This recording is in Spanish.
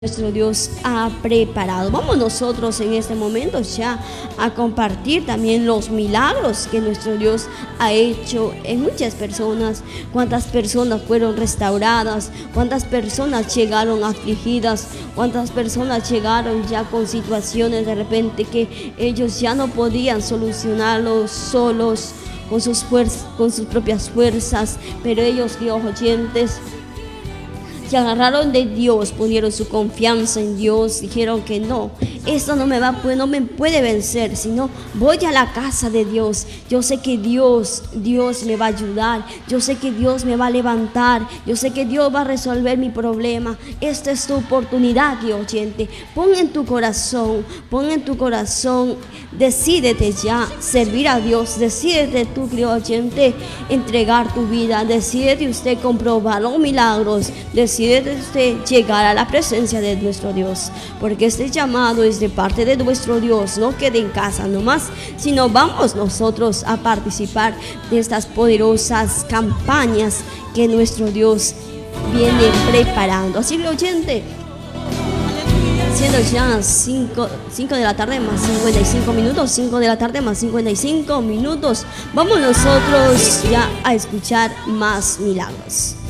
nuestro Dios ha preparado. Vamos nosotros en este momento ya a compartir también los milagros que nuestro Dios ha hecho en muchas personas. Cuántas personas fueron restauradas, cuántas personas llegaron afligidas, cuántas personas llegaron ya con situaciones de repente que ellos ya no podían solucionarlos solos con sus propias fuerzas, pero ellos, Dios oyentes, se agarraron de Dios, pusieron su confianza en Dios, dijeron que no, esto no me puede vencer, sino voy a la casa de Dios. Yo sé que Dios me va a ayudar, yo sé que Dios me va a levantar, yo sé que Dios va a resolver mi problema. Esta es tu oportunidad, Dios oyente. Pon en tu corazón, decídete ya servir a Dios, decídete tú, Dios oyente, entregar tu vida, decídete usted comprobar los milagros, decídete usted llegar a la presencia de nuestro Dios, porque este llamado es de parte de nuestro Dios. No quede en casa nomás, sino vamos nosotros a participar de estas poderosas campañas que nuestro Dios viene preparando. Así que, oyente, siendo ya 5 de la tarde más 55 minutos, 5 de la tarde más 55 minutos, vamos nosotros ya a escuchar más milagros.